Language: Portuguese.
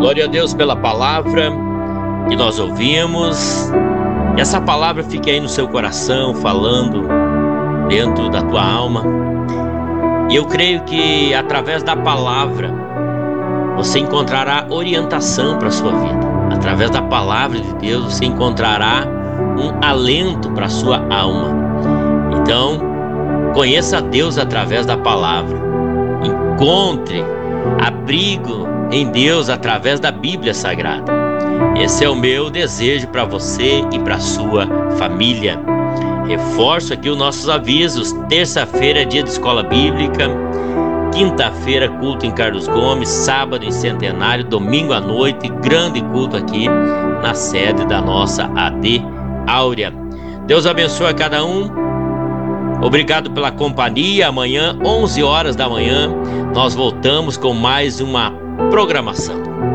Glória a Deus pela palavra que nós ouvimos. E essa palavra fique aí no seu coração, falando dentro da tua alma. E eu creio que através da palavra você encontrará orientação para a sua vida. Através da palavra de Deus você encontrará um alento para a sua alma. Então, conheça Deus através da palavra. Encontre abrigo em Deus através da Bíblia Sagrada. Esse é o meu desejo para você e para a sua família. Reforço aqui os nossos avisos. Terça-feira é dia de escola bíblica. Quinta-feira, culto em Carlos Gomes. Sábado em Centenário. Domingo à noite, grande culto aqui na sede da nossa AD Áurea. Deus abençoe a cada um. Obrigado pela companhia. Amanhã, 11 horas da manhã, nós voltamos com mais uma programação.